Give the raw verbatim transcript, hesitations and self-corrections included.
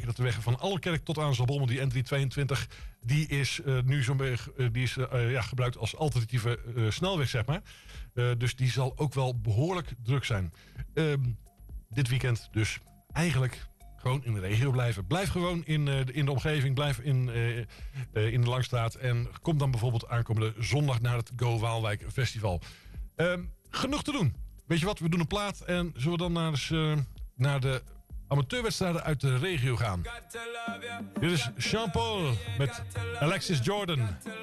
betekent dat de weg van Alkerk tot aan Zaltbommel, die N driehonderdtweeëntwintig, die is uh, nu zo'n beetje uh, die is, uh, ja, gebruikt als alternatieve uh, snelweg, zeg maar. Uh, dus die zal ook wel behoorlijk druk zijn. Uh, dit weekend dus eigenlijk gewoon in de regio blijven. Blijf gewoon in, uh, in de omgeving. Blijf in, uh, uh, in de Langstraat. En kom dan bijvoorbeeld aankomende zondag naar het Go Waalwijk Festival. Uh, genoeg te doen. Weet je wat, we doen een plaat. En zullen we dan naar, dus, uh, naar de amateurwedstrijden uit de regio gaan. Dit is Jean-Paul met Alexis Jordan.